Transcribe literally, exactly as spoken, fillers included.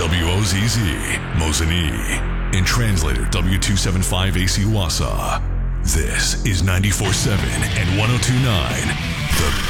W O Z Z, Mosinee, and translator W two seventy-five A C Wassa. This is ninety-four point seven and one oh two point nine, The